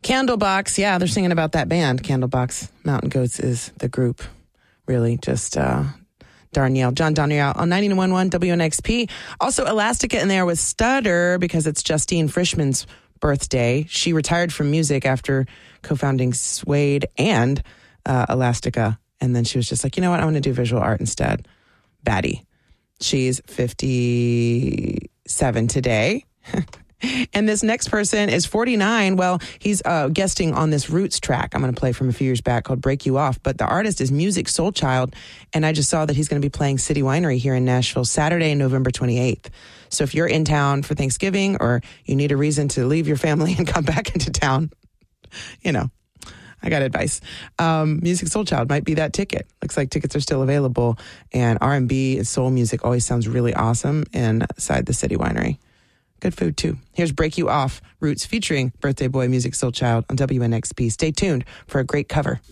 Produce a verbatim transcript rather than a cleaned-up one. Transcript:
Candlebox, yeah, they're singing about that band. Candlebox Mountain Goats is the group. Really, just uh, Darnielle, John Darnielle on ninety-one point one W N X P. Also, Elastica in there with Stutter because it's Justine Frischman's birthday. She retired from music after co-founding Suede and uh, Elastica. And then she was just like, you know what? I'm going to do visual art instead. Baddie. She's fifty-seven today. And this next person is forty-nine. Well, he's uh, guesting on this Roots track I'm going to play from a few years back called Break You Off. But the artist is Musiq Soulchild. And I just saw that he's going to be playing City Winery here in Nashville Saturday, November twenty-eighth. So if you're in town for Thanksgiving or you need a reason to leave your family and come back into town, you know, I got advice. Um, Musiq Soulchild might be that ticket. Looks like tickets are still available. And R and B and soul music always sounds really awesome inside the City Winery. Good food, too. Here's Break You Off, Roots featuring Birthday Boy Musiq Soulchild on W N X P. Stay tuned for a great cover.